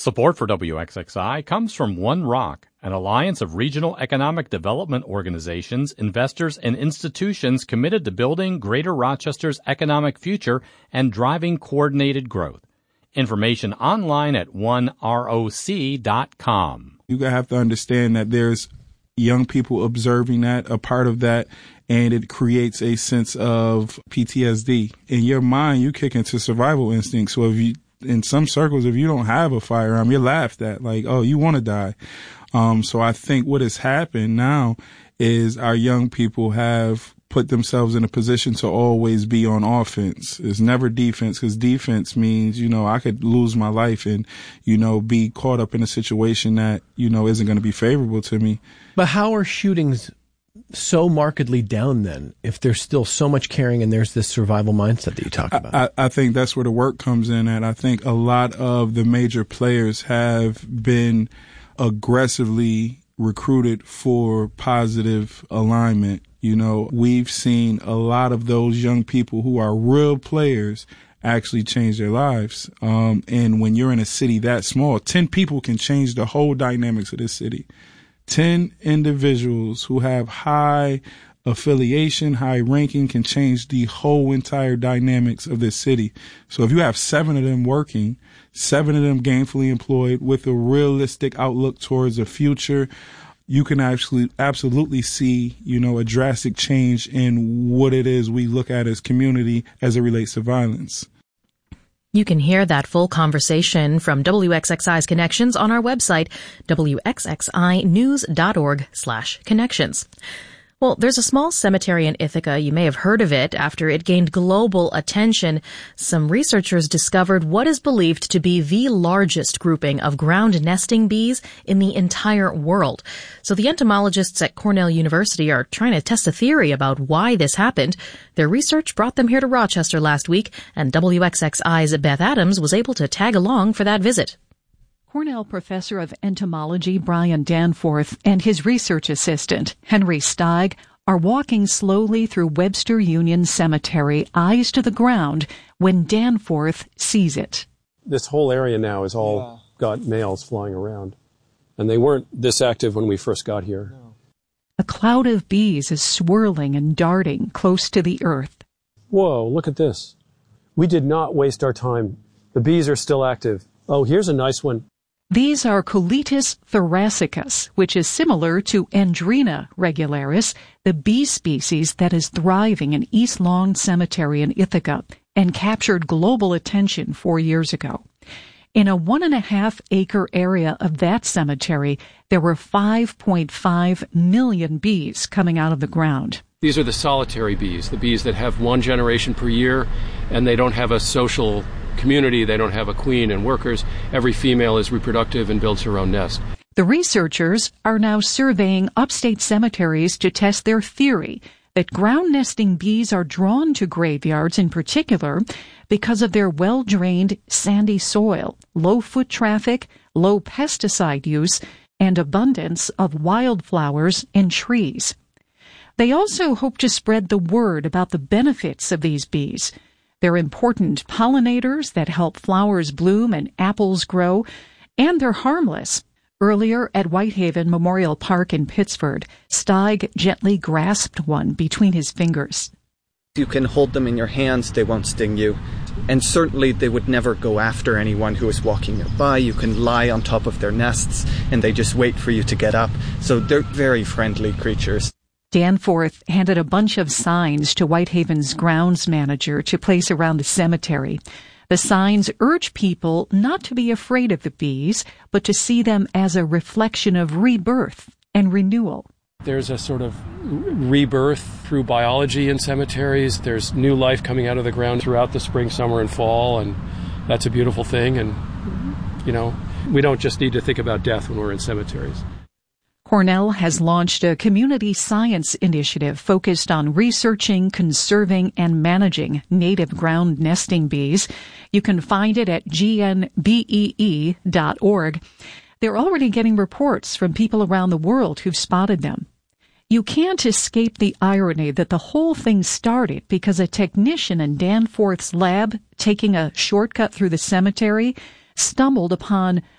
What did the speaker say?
Support for WXXI comes from One Rock, an alliance of regional economic development organizations, investors, and institutions committed to building Greater Rochester's economic future and driving coordinated growth. Information online at oneroc.com. You have to understand that there's young people observing that, a part of that, and it creates a sense of PTSD. In your mind, you kick into survival instinct. So in some circles, if you don't have a firearm, you're laughed at, like, oh, you want to die. So I think what has happened now is our young people have put themselves in a position to always be on offense. It's never defense, because defense means, I could lose my life and, be caught up in a situation that, isn't going to be favorable to me. But how are shootings so markedly down then, if there's still so much caring and there's this survival mindset that you talk about? I think that's where the work comes in at. I think a lot of the major players have been aggressively recruited for positive alignment. We've seen a lot of those young people who are real players actually change their lives. And when you're in a city that small, 10 people can change the whole dynamics of this city. 10 individuals who have high affiliation, high ranking can change the whole entire dynamics of this city. So if you have 7 of them working, 7 of them gainfully employed with a realistic outlook towards the future, you can actually absolutely see, a drastic change in what it is we look at as community as it relates to violence. You can hear that full conversation from WXXI's Connections on our website, wxxinews.org/connections. Well, there's a small cemetery in Ithaca. You may have heard of it after it gained global attention. Some researchers discovered what is believed to be the largest grouping of ground nesting bees in the entire world. So the entomologists at Cornell University are trying to test a theory about why this happened. Their research brought them here to Rochester last week, and WXXI's Beth Adams was able to tag along for that visit. Cornell professor of entomology Brian Danforth and his research assistant, Henry Steig, are walking slowly through Webster Union Cemetery, eyes to the ground, when Danforth sees it. This whole area now is all got males flying around, and they weren't this active when we first got here. No. A cloud of bees is swirling and darting close to the earth. Whoa, look at this. We did not waste our time. The bees are still active. Oh, here's a nice one. These are Colitis thoracicus, which is similar to Andrena regularis, the bee species that is thriving in East Lawn Cemetery in Ithaca and captured global attention 4 years ago. In a 1.5-acre area of that cemetery, there were 5.5 million bees coming out of the ground. These are the solitary bees, the bees that have one generation per year, and they don't have a social community, they don't have a queen and workers. Every female is reproductive and builds her own nest. The researchers are now surveying upstate cemeteries to test their theory that ground nesting bees are drawn to graveyards in particular because of their well-drained sandy soil, low foot traffic, low pesticide use, and abundance of wildflowers and trees. They also hope to spread the word about the benefits of these bees. They're important pollinators that help flowers bloom and apples grow, and they're harmless. Earlier at Whitehaven Memorial Park in Pittsford, Steig gently grasped one between his fingers. You can hold them in your hands, they won't sting you. And certainly they would never go after anyone who is walking nearby. You can lie on top of their nests and they just wait for you to get up. So they're very friendly creatures. Danforth handed a bunch of signs to Whitehaven's grounds manager to place around the cemetery. The signs urge people not to be afraid of the bees, but to see them as a reflection of rebirth and renewal. There's a sort of rebirth through biology in cemeteries. There's new life coming out of the ground throughout the spring, summer, and fall, and that's a beautiful thing. And, we don't just need to think about death when we're in cemeteries. Cornell has launched a community science initiative focused on researching, conserving, and managing native ground nesting bees. You can find it at gnbee.org. They're already getting reports from people around the world who've spotted them. You can't escape the irony that the whole thing started because a technician in Danforth's lab, taking a shortcut through the cemetery, stumbled upon